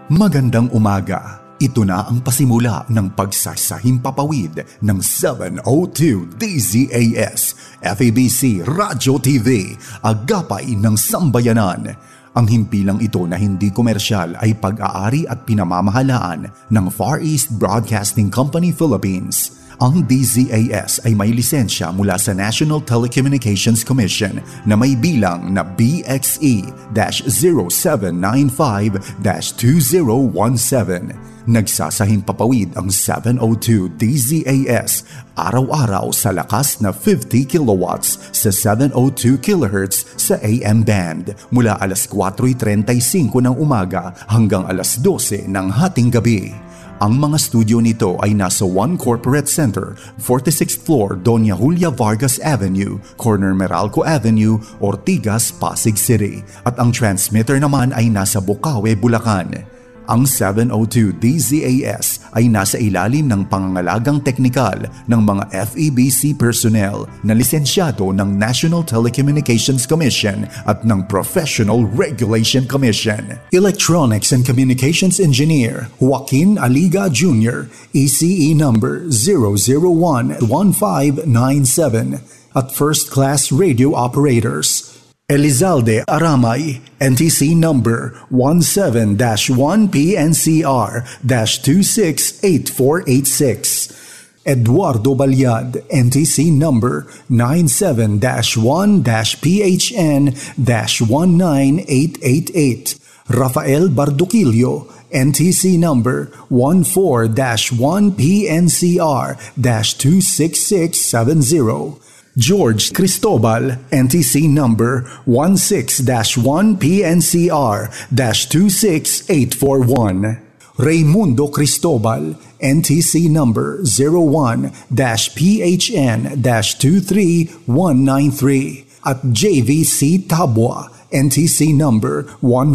Magandang umaga. Ito na ang pasimula ng pagsasahimpapawid ng 702 DZAS, FEBC Radyo TV, Agapay ng Sambayanan. Ang himpilang ito na hindi komersyal ay pag-aari at pinamamahalaan ng Far East Broadcasting Company Philippines. Ang DZAS ay may lisensya mula sa National Telecommunications Commission na may bilang na BXE-0795-2017. Nagsasahimpapawid ang 702 DZAS araw-araw sa lakas na 50 kilowatts sa 702 kHz sa AM band mula alas 4:35 ng umaga hanggang alas 12 ng hating gabi. Ang mga studio nito ay nasa One Corporate Center, 46th floor, Doña Julia Vargas Avenue, corner Meralco Avenue, Ortigas, Pasig City. At ang transmitter naman ay nasa Bukawe, Bulacan. Ang 702 DZAS ay nasa ilalim ng pangangalagang teknikal ng mga FEBC personnel na lisensyado ng National Telecommunications Commission at ng Professional Regulation Commission. Electronics and Communications Engineer Joaquin Aliga Jr., ECE number 0011597 at First Class Radio Operators Elizalde Aramay, NTC number 17-1PNCR-268486. Eduardo Balyad, NTC number 97-1-PHN-19888. Rafael Barduquillo, NTC number 14-1-PNCR-26670. George Cristobal, NTC number 16-1PNCR-26841. Raimundo Cristobal, NTC number 01-PHN-23193. At JVC Tabwa, NTC number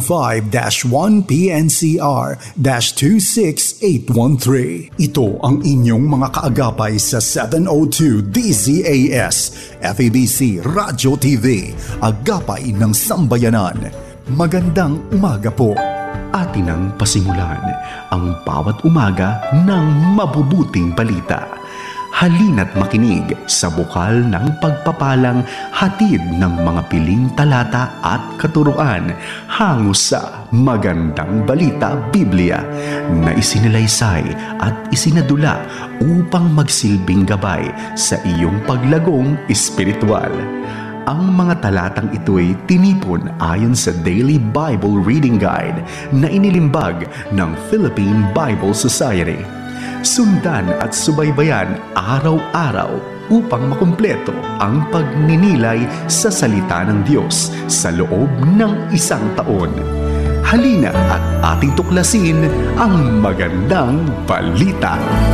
15-1PNCR-26813. Ito ang inyong mga kaagapay sa 702 DZAS, FEBC Radyo TV, Agapay ng Sambayanan. Magandang umaga po. Atin ang pasimulan ang bawat umaga ng mabubuting balita. Halina't makinig sa bukal ng pagpapalang hatid ng mga piling talata at katuruan hango sa Magandang Balita Biblia na isinalaysay at isinadula upang magsilbing gabay sa iyong paglagong espiritual. Ang mga talatang ito'y tinipon ayon sa Daily Bible Reading Guide na inilimbag ng Philippine Bible Society. Sundan at subaybayan araw-araw upang makumpleto ang pagninilay sa salita ng Diyos sa loob ng isang taon. Halina at ating tuklasin ang magandang balita.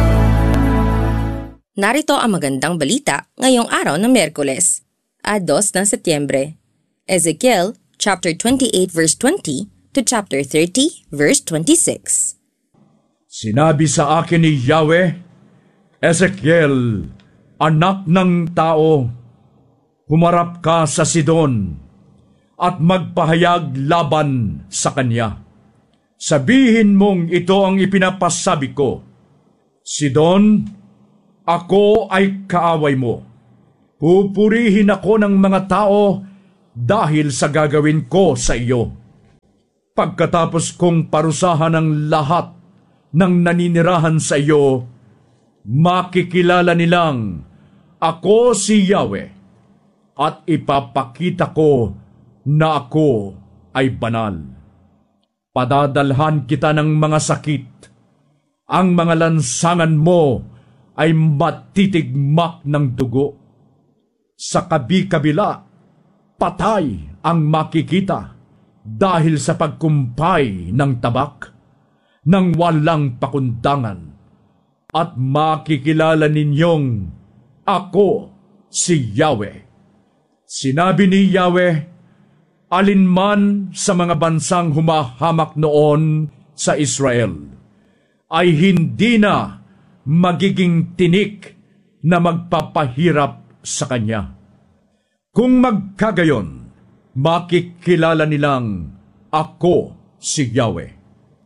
Narito ang magandang balita ngayong araw ng Miyerkules, 2 ng Setyembre. Ezekiel chapter 28 verse 20 to chapter 30 verse 26. Sinabi sa akin ni Yahweh, Ezekiel, anak ng tao, humarap ka sa Sidon at magpahayag laban sa kanya. Sabihin mong ito ang ipinapasabi ko, Sidon, ako ay kaaway mo. Pupurihin ako ng mga tao dahil sa gagawin ko sa iyo. Pagkatapos kong parusahan ang lahat ng naninirahan sa iyo, makikilala nilang ako si Yahweh at ipapakita ko na ako ay banal. Padadalhan kita ng mga sakit. Ang mga lansangan mo ay matitigmak ng dugo. Sa kabi-kabila, patay ang makikita dahil sa pagkumpay ng tabak nang walang pakundangan, at makikilala ninyong ako si Yahweh. Sinabi ni Yahweh, alinman sa mga bansang humahamak noon sa Israel ay hindi na magiging tinik na magpapahirap sa kanya. Kung magkagayon, makikilala nilang ako si Yahweh.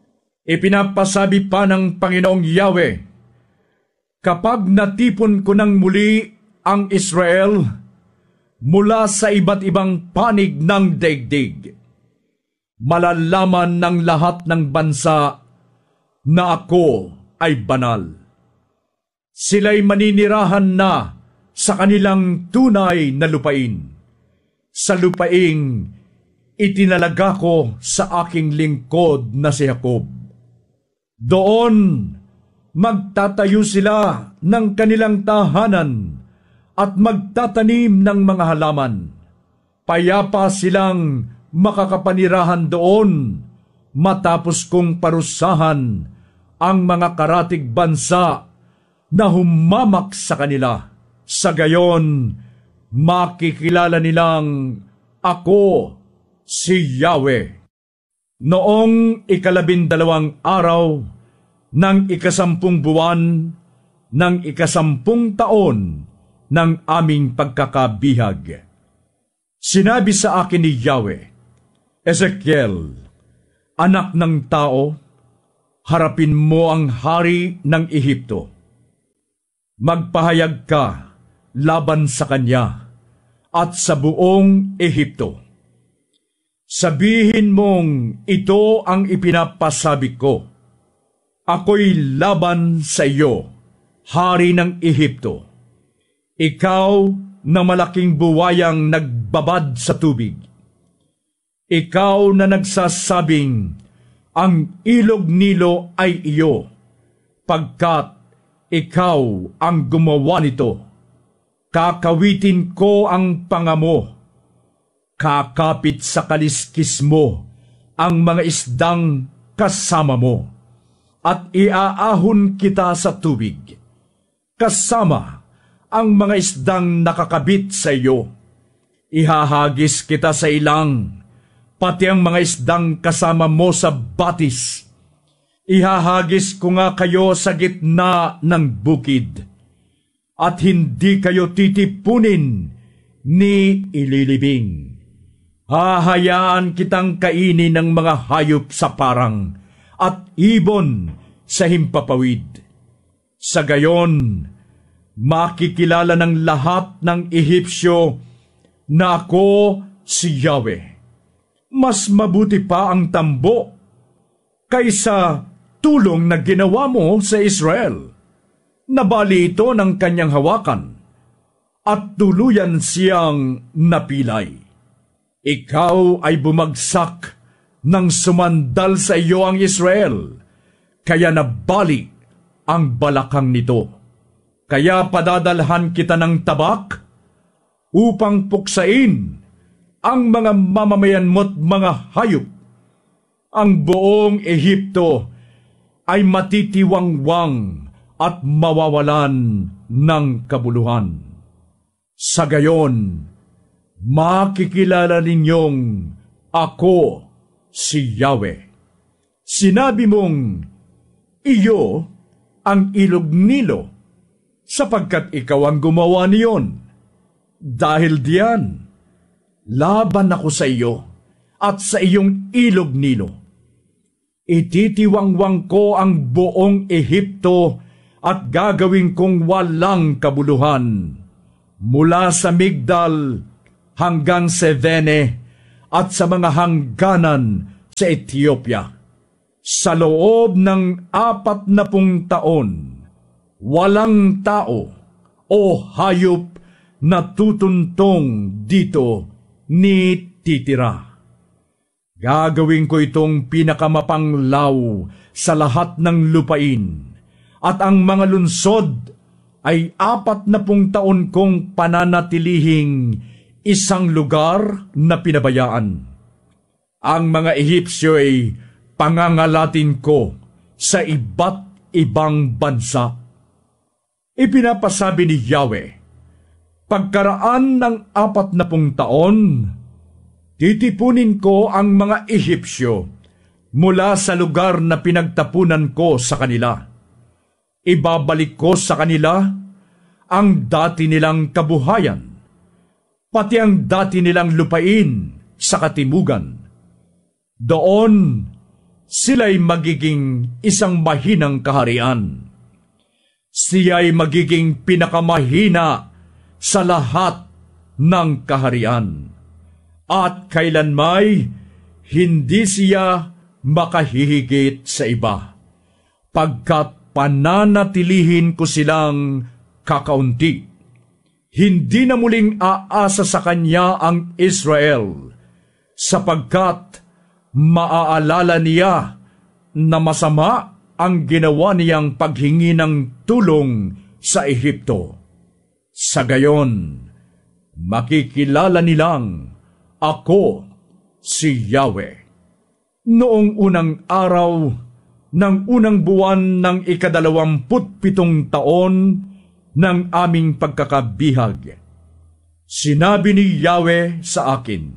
Ipinapasabi pa ng Panginoong Yahweh, kapag natipon ko ng muli ang Israel mula sa iba't ibang panig ng daigdig, malalaman ng lahat ng bansa na ako ay banal. Sila'y maninirahan na sa kanilang tunay na lupain, sa lupaing itinalaga ko sa aking lingkod na si Jacob. Doon magtatayo sila ng kanilang tahanan at magtatanim ng mga halaman. Payapa silang makakapanirahan doon matapos kong parusahan ang mga karatig bansa na humamak sa kanila. Sa gayon, makikilala nilang ako si Yahweh. Noong 12 araw ng 10 buwan ng 10 taon ng aming pagkakabihag, sinabi sa akin ni Yahweh, Ezekiel, anak ng tao, harapin mo ang hari ng Ehipto. Magpahayag ka laban sa kanya at sa buong Ehipto. Sabihin mong ito ang ipinapasabi ko. Ako'y laban sa iyo, hari ng Ehipto. Ikaw na malaking buwayang nagbabad sa tubig. Ikaw na nagsasabing ang ilog Nilo ay iyo, pagkat ikaw ang gumawa nito. Kakawitin ko ang panga mo. Kakapit sa kaliskis mo ang mga isdang kasama mo, at iaahon kita sa tubig, kasama ang mga isdang nakakabit sa iyo. Ihahagis kita sa ilang, pati ang mga isdang kasama mo sa batis. Ihahagis ko nga kayo sa gitna ng bukid, at hindi kayo titipunin ni ililibing. Hahayaan kitang kainin ng mga hayop sa parang at ibon sa himpapawid. Sa gayon, makikilala ng lahat ng Ehipsyo na ako si Yahweh. Mas mabuti pa ang tambo kaysa tulong na ginawa mo sa Israel. Nabali ito ng kanyang hawakan at tuluyan siyang napilay. Ikaw ay bumagsak nang sumandal sa iyo ang Israel, kaya nabali ang balakang nito. Kaya padadalhan kita ng tabak upang puksain ang mga mamamayan mo't mga hayop. Ang buong Ehipto ay matitiwangwang at mawawalan ng kabuluhan. Sa gayon, makikilala ninyong ako si Yahweh. Sinabi mong, iyo ang ilog Nilo, sapagkat ikaw ang gumawa niyon. Dahil diyan, laban ako sa iyo at sa iyong ilog Nilo. Ititiwangwang ko ang buong Ehipto at gagawin kong walang kabuluhan, mula sa Migdal hanggang Sevene at sa mga hangganan sa Ethiopia. Sa loob ng 40 taon, walang tao o hayop na tutuntong dito ni titira. Gagawin ko itong pinakamapanglaw sa lahat ng lupain, at ang mga lunsod ay 40 taon kong pananatilihing isang lugar na pinabayaan. Ang mga Ehipsyo ay pangangalatin ko sa iba't ibang bansa. Ipinapasabi ni Yahweh, pagkaraan ng 40 taon, titipunin ko ang mga Ehipsyo mula sa lugar na pinagtapunan ko sa kanila. Ibabalik ko sa kanila ang dati nilang kabuhayan, pati ang dati nilang lupain sa katimugan. Doon, sila'y magiging isang mahinang kaharian. Siya'y magiging pinakamahina sa lahat ng kaharian. At kailanmay hindi siya makahihigit sa iba, pagkat pananatilihin ko silang kakaunti. Hindi na muling aasa sa kanya ang Israel, sapagkat maaalala niya na masama ang ginawa niyang paghingi ng tulong sa Ehipto. Sa gayon, makikilala nilang ako si Yahweh. Noong unang araw ng unang buwan ng 27 taon ng aming pagkakabihag, sinabi ni Yahweh sa akin,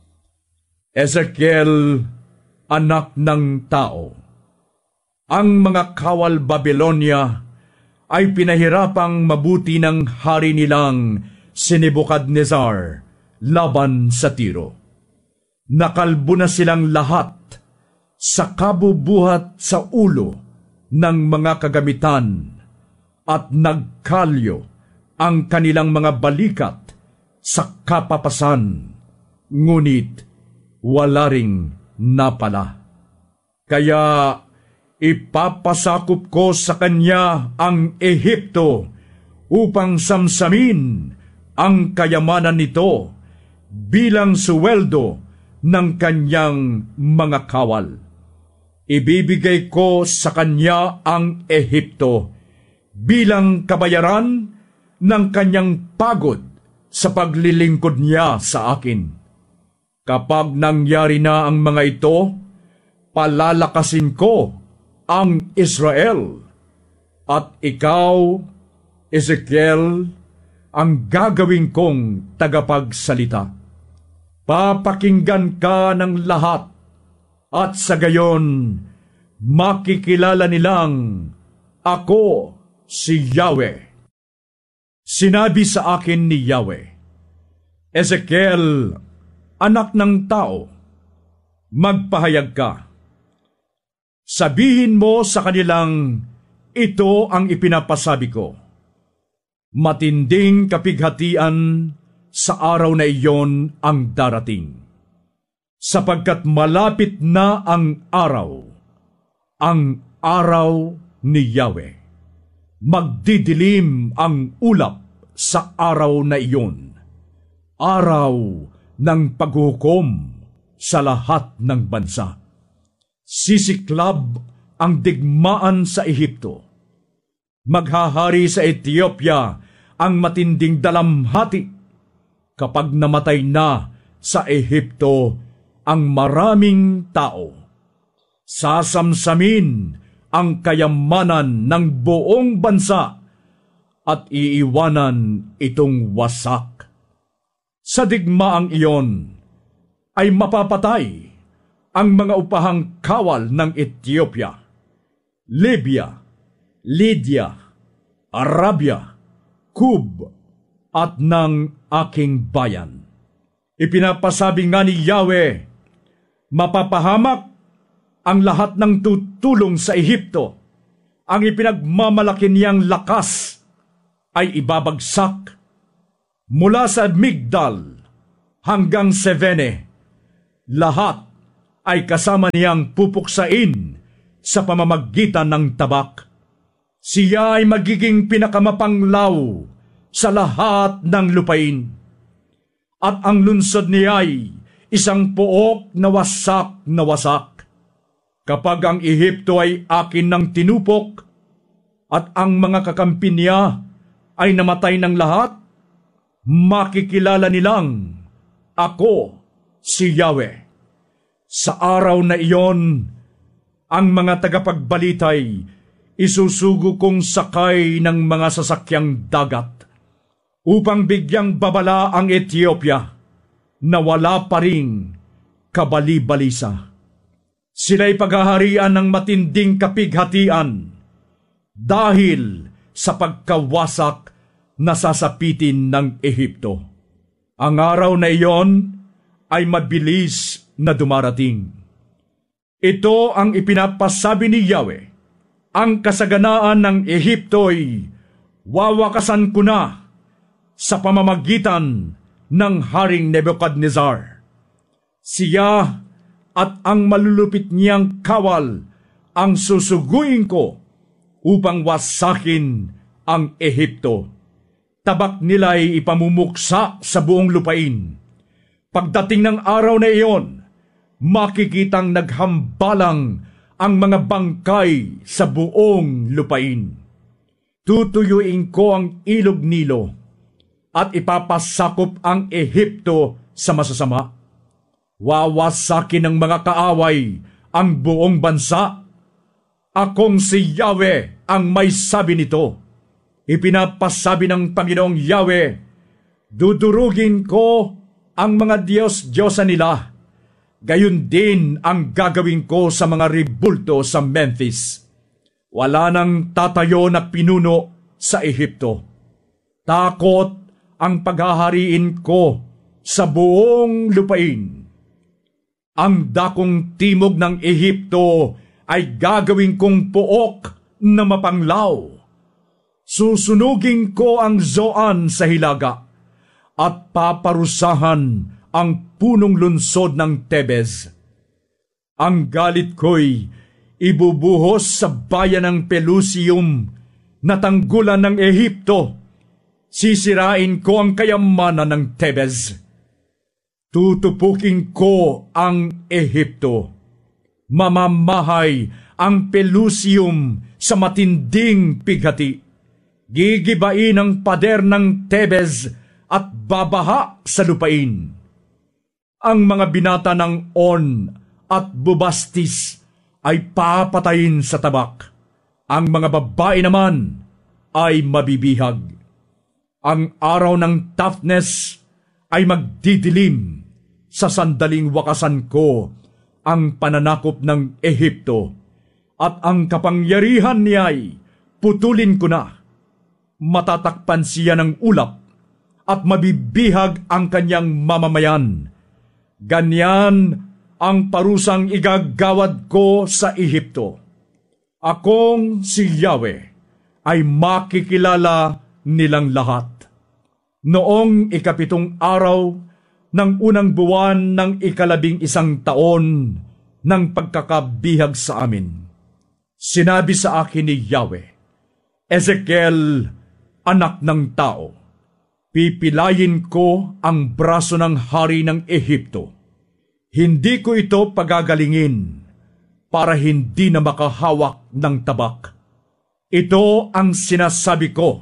Ezekiel, anak ng tao, ang mga kawal Babylonia ay pinahirapang mabuti ng hari nilang si Nebuchadnezzar laban sa Tiro. Nakalbo na silang lahat sa kabubuhat sa ulo ng mga kagamitan at nagkalyo ang kanilang mga balikat sa kapapasan, ngunit wala ring napala. Kaya ipapasakop ko sa kanya ang Ehipto upang samsamin ang kayamanan nito bilang suweldo ng kanyang mga kawal. Ibibigay ko sa kanya ang Ehipto bilang kabayaran ng kanyang pagod sa paglilingkod niya sa akin. Kapag nangyari na ang mga ito, palalakasin ko ang Israel, at ikaw, Ezekiel, ang gagawin kong tagapagsalita. Papakinggan ka ng lahat, at sa gayon, makikilala nilang ako si Yahweh. Sinabi sa akin ni Yahweh, Ezekiel, anak ng tao, magpahayag ka. Sabihin mo sa kanilang, ito ang ipinapasabi ko. Matinding kapighatian sa araw na iyon ang darating, sapagkat malapit na ang araw ni Yahweh. Magdidilim ang ulap sa araw na iyon, araw ng paghukom sa lahat ng bansa. Sisiklab ang digmaan sa Ehipto. Maghahari sa Ethiopia ang matinding dalamhati kapag namatay na sa Ehipto ang maraming tao. Sasamsamin ang kayamanan ng buong bansa at iiwanan itong wasak. Sa digmaang iyon ay mapapatay ang mga upahang kawal ng Ethiopia, Libya, Lydia, Arabia, Kub, at ng aking bayan. Ipinapasabi nga ni Yahweh, mapapahamak ang lahat ng tutulong sa Ehipto. Ang ipinagmamalaki niyang lakas ay ibabagsak mula sa Migdal hanggang Sevene. Lahat ay kasama niyang pupuksain sa pamamagitan ng tabak. Siya ay magiging pinakamapanglaw sa lahat ng lupain. At ang lunsod niya ay isang pook na wasak. Kapag ang Ehipto ay akin ng tinupok at ang mga kakampi niya ay namatay ng lahat, makikilala nilang ako si Yahweh. Sa araw na iyon, ang mga tagapagbalitay isusugo kong sakay ng mga sasakyang dagat upang bigyang babala ang Ethiopia na wala pa ring kabali-balisa. Sila'y paghaharian ng matinding kapighatian dahil sa pagkawasak na sasapitin ng Ehipto. Ang araw na iyon ay mabilis na dumarating. Ito ang ipinapasabi ni Yahweh, ang kasaganaan ng Ehipto'y wawakasan ko na sa pamamagitan ng Haring Nebuchadnezzar. Siya at ang malulupit niyang kawal ang susuguin ko upang wasakin ang Ehipto. Tabak nila'y ipamumuksa sa buong lupain. Pagdating ng araw na iyon, makikitang naghambalang ang mga bangkay sa buong lupain. Tutuyuin ko ang ilog Nilo at ipapasakop ang Ehipto sa masasama. Wawasakin ng mga kaaway ang buong bansa. Akong si Yahweh ang may sabi nito. Ipinapasabi ng Panginoong Yahweh, dudurugin ko ang mga Diyos-Diyosa nila. Gayon din ang gagawin ko sa mga ribulto sa Memphis. Wala nang tatayo na pinuno sa Ehipto. Takot ang paghahariin ko sa buong lupain. Ang dakong timog ng Ehipto ay gagawin kong pook na mapanglaw. Susunugin ko ang Zoan sa Hilaga at paparusahan ang punong lunsod ng Tebes. Ang galit ko'y ibubuhos sa bayan ng Pelusium na tanggulan ng Ehipto. Sisirain ko ang kayamanan ng Tebes. Tutupukin ko ang Ehipto. Mamamahay ang Pelusium sa matinding pighati. Gigibain ang pader ng Tebes at babaha sa lupain. Ang mga binata ng On at Bubastis ay papatayin sa tabak. Ang mga babae naman ay mabibihag. Ang araw ng Taftnes ay magdidilim. Sa sandaling wakasan ko ang pananakop ng Ehipto at ang kapangyarihan niya'y putulin ko na. Matatakpan siya ng ulap at mabibihag ang kanyang mamamayan. Ganyan ang parusang igagawad ko sa Ehipto. Akong si Yahweh ay makikilala nilang lahat. Noong 7 araw ng unang buwan ng 11 taon ng pagkakabihag sa amin, sinabi sa akin ni Yahweh, Ezekiel, anak ng tao, pipilayin ko ang braso ng hari ng Ehipto. Hindi ko ito pagagalingin para hindi na makahawak ng tabak. Ito ang sinasabi ko.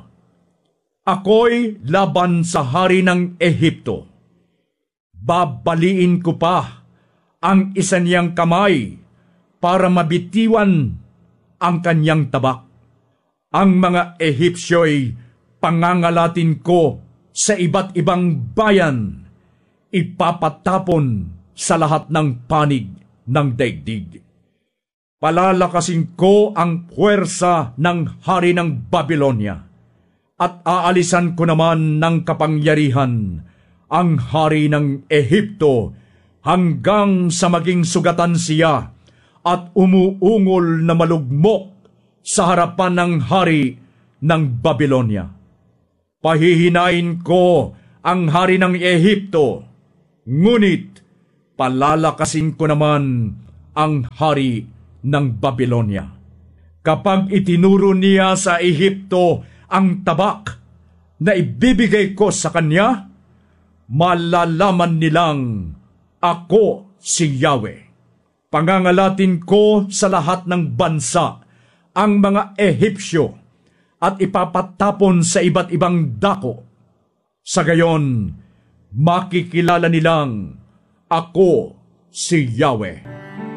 Ako'y laban sa hari ng Ehipto. Babaliin ko pa ang isa niyang kamay para mabitiwan ang kanyang tabak. Ang mga Ehipsyo'y pangangalatin ko sa iba't ibang bayan, ipapatapon sa lahat ng panig ng daigdig. Palalakasin ko ang puwersa ng hari ng Babylonia at aalisan ko naman ng kapangyarihan ang hari ng Ehipto hanggang sa maging sugatan siya at umuungol na malugmok sa harapan ng hari ng Babylonia. Pahihinain ko ang hari ng Ehipto, ngunit palalakasin ko naman ang hari ng Babylonia. Kapag itinuro niya sa Ehipto ang tabak na ibibigay ko sa kanya, malalaman nilang ako si Yahweh. Pangangalatin ko sa lahat ng bansa ang mga Ehipsyo at ipapatapon sa iba't ibang dako. Sa gayon, makikilala nilang ako si Yahweh.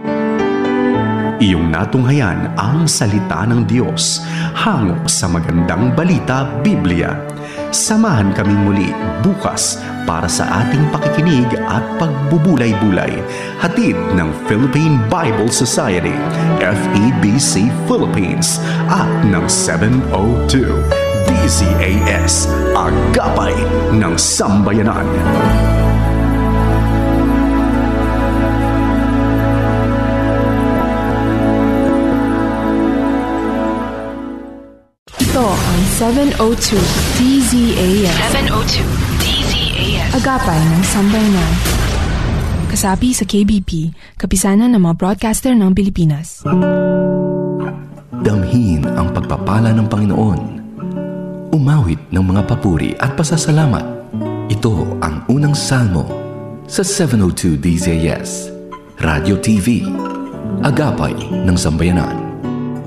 Iyong natunghayan ang salita ng Diyos hango sa magandang balita Biblia. Samahan kaming muli bukas para sa ating pakikinig at pagbubulay-bulay. Hatid ng Philippine Bible Society, FEBC Philippines at ng 702 DZAS, Agapay ng Sambayanan. 702 DZAS. 702 DZAS. Agapay ng Sambayanan. Kasapi sa KBP, kapisanan ng mga broadcaster ng Pilipinas. Damhin ang pagpapala ng Panginoon. Umawit ng mga papuri at pasasalamat. Ito ang unang salmo sa 702 DZAS. Radio TV. Agapay ng Sambayanan.